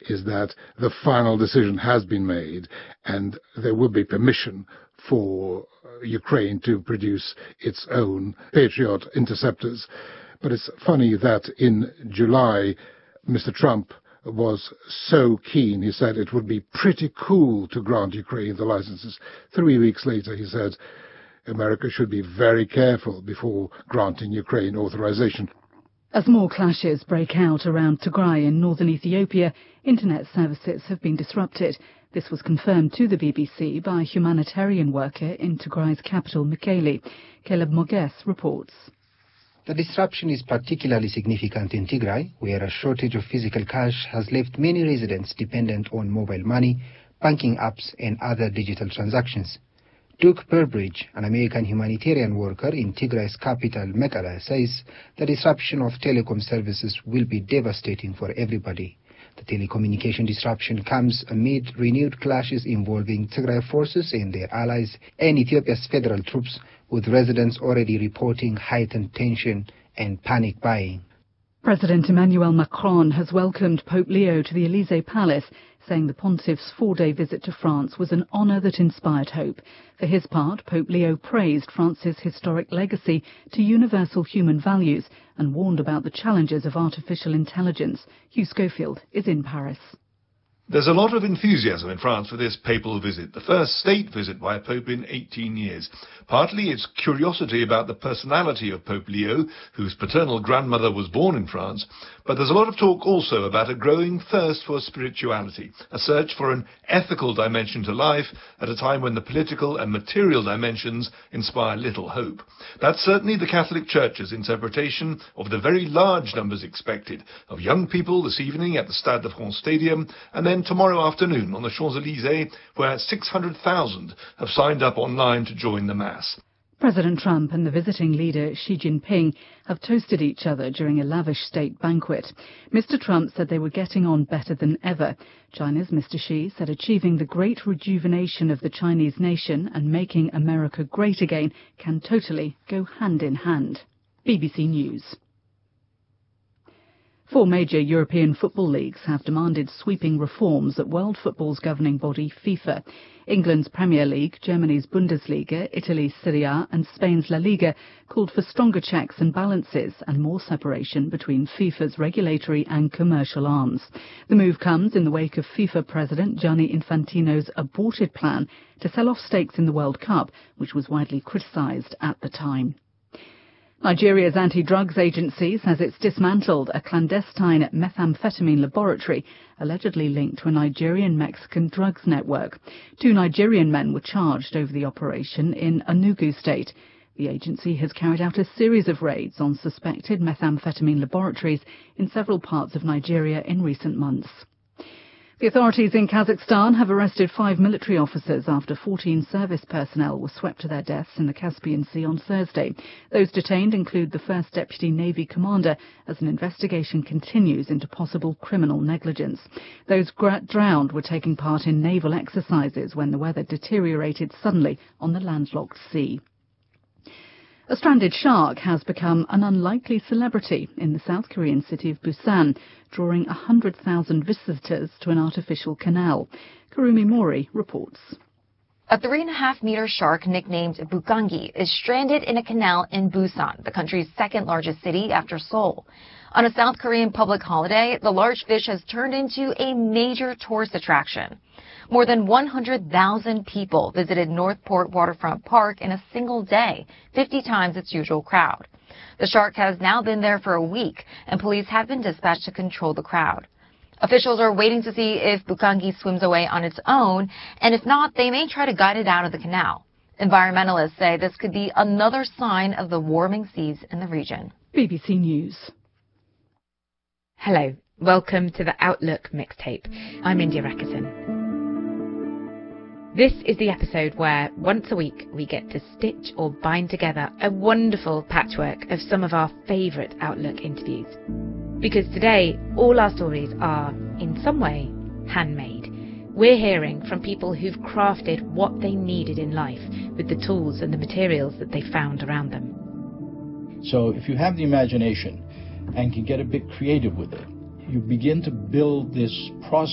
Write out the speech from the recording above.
is that the final decision has been made and there will be permission for Ukraine to produce its own Patriot interceptors. But it's funny that in July, Mr. Trump was so keen. He said it would be pretty cool to grant Ukraine the licenses. 3 weeks later, he said America should be very careful before granting Ukraine authorization. As more clashes break out around Tigray in northern Ethiopia, internet services have been disrupted. This was confirmed to the BBC by a humanitarian worker in Tigray's capital, Mekelle. Caleb Moges reports. The disruption is particularly significant in Tigray, where a shortage of physical cash has left many residents dependent on mobile money, banking apps and other digital transactions. Duke Burbridge, an American humanitarian worker in Tigray's capital, Mekelle, says the disruption of telecom services will be devastating for everybody. The telecommunication disruption comes amid renewed clashes involving Tigray forces and their allies and Ethiopia's federal troops, with residents already reporting heightened tension and panic buying. President Emmanuel Macron has welcomed Pope Leo to the Elysee Palace, saying the pontiff's 4-day visit to France was an honour that inspired hope. For his part, Pope Leo praised France's historic legacy to universal human values and warned about the challenges of artificial intelligence. Hugh Schofield is in Paris. There's a lot of enthusiasm in France for this papal visit, the first state visit by a pope in 18 years. Partly it's curiosity about the personality of Pope Leo, whose paternal grandmother was born in France, but there's a lot of talk also about a growing thirst for spirituality, a search for an ethical dimension to life at a time when the political and material dimensions inspire little hope. That's certainly the Catholic Church's interpretation of the very large numbers expected of young people this evening at the Stade de France Stadium, and then tomorrow afternoon on the Champs-Élysées, where 600,000 have signed up online to join the Mass. President Trump and the visiting leader Xi Jinping have toasted each other during a lavish state banquet. Mr. Trump said they were getting on better than ever. China's Mr. Xi said achieving the great rejuvenation of the Chinese nation and making America great again can totally go hand in hand. BBC News. 4 major European football leagues have demanded sweeping reforms at world football's governing body, FIFA. England's Premier League, Germany's Bundesliga, Italy's Serie A and Spain's La Liga called for stronger checks and balances and more separation between FIFA's regulatory and commercial arms. The move comes in the wake of FIFA President Gianni Infantino's aborted plan to sell off stakes in the World Cup, which was widely criticised at the time. Nigeria's anti-drugs agency says it's dismantled a clandestine methamphetamine laboratory allegedly linked to a Nigerian-Mexican drugs network. 2 Nigerian men were charged over the operation in Enugu State. The agency has carried out a series of raids on suspected methamphetamine laboratories in several parts of Nigeria in recent months. The authorities in Kazakhstan have arrested 5 military officers after 14 service personnel were swept to their deaths in the Caspian Sea on Thursday. Those detained include the first deputy Navy commander as an investigation continues into possible criminal negligence. Those drowned were taking part in naval exercises when the weather deteriorated suddenly on the landlocked sea. A stranded shark has become an unlikely celebrity in the South Korean city of Busan, drawing 100,000 visitors to an artificial canal. Kurumi Mori reports. A 3.5-meter shark nicknamed Bukangi is stranded in a canal in Busan, the country's second largest city after Seoul. On a South Korean public holiday, the large fish has turned into a major tourist attraction. More than 100,000 people visited Northport Waterfront Park in a single day, 50 times its usual crowd. The shark has now been there for a week, and police have been dispatched to control the crowd. Officials are waiting to see if Bukangi swims away on its own, and if not, they may try to guide it out of the canal. Environmentalists say this could be another sign of the warming seas in the region. BBC News. Hello, welcome to the Outlook mixtape. I'm India Rakison. This is the episode where, once a week, we get to stitch or bind together a wonderful patchwork of some of our favourite Outlook interviews. Because today, all our stories are, in some way, handmade. We're hearing from people who've crafted what they needed in life with the tools and the materials that they found around them. So if you have the imagination and can get a bit creative with it, you begin to build this process